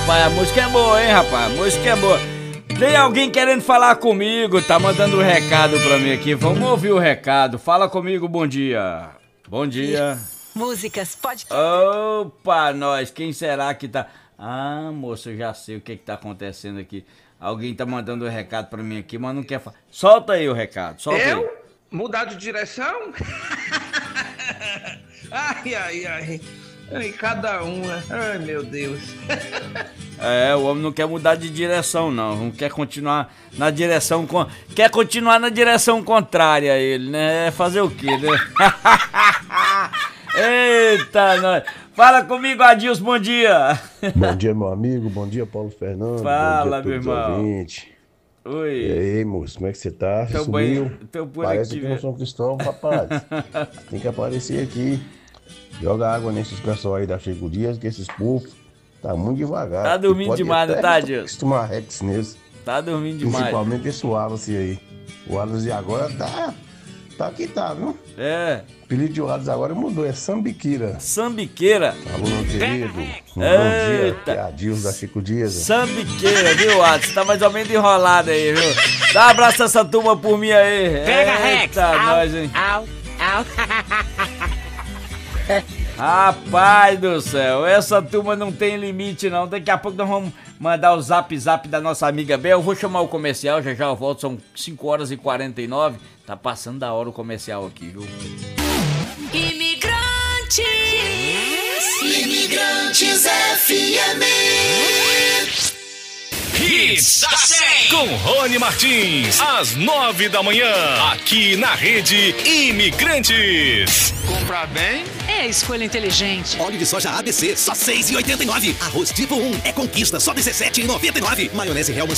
Rapaz, a música é boa, hein, rapaz? A música é boa. Tem alguém querendo falar comigo, tá mandando um recado pra mim aqui. Vamos ouvir o recado. Fala comigo, bom dia. Bom dia. Músicas, pode... Opa, nós, quem será que tá... Ah, moço, eu já sei o que tá acontecendo aqui. Alguém tá mandando um recado pra mim aqui, mas não quer falar. Solta aí o recado, solta aí. Eu? Mudar de direção? Ai, ai, ai. Ai, cada uma. Ai, meu Deus. É, o homem não quer mudar de direção, não quer continuar na direção... Quer continuar na direção contrária a ele, né? Fazer o quê, né? Eita, nós... Fala comigo, Adilson, bom dia. Bom dia, meu amigo. Bom dia, Paulo Fernando. Fala, bom dia a todos meu irmão. os ouvintes. Oi. E aí, moço, como é que você tá? Você Tô sumiu? bem, tô por Parece aqui, que não sou um cristão, rapaz. Tem que aparecer aqui. Joga água nesses pessoal aí da Chico Dias, que esses povos tá muito devagar. Tá dormindo demais, não tá, Adilson? Costuma Rex neles. Tá dormindo demais. Principalmente esse Wallace aí. O Wallace agora tá que tá, viu? É. O apelido de Wallace agora mudou, é Sambiqueira. Sambiqueira. Alô, meu querido. Bom Eita. dia, que é a Adilson da Chico Dias. Sambiqueira, viu, Adilson? Tá mais ou menos enrolado aí, viu? Dá um abraço a essa turma por mim aí. Pega, Rex. Eita, nós, hein? Au, au. Rapaz do céu, essa turma não tem limite não. Daqui a pouco nós vamos mandar o zap da nossa amiga Bel. Eu vou chamar o comercial, já eu volto, são 5h49. Tá passando da hora o comercial aqui, viu? Imigrantes FM. Hits da 100 com Rony Martins, às 9 da manhã, aqui na Rede Imigrantes. Comprar bem? é escolha inteligente. Óleo de soja ABC, só R$ 6,89. Arroz tipo 1 é Conquista, só R$ 17,99. Maionese Hellmann's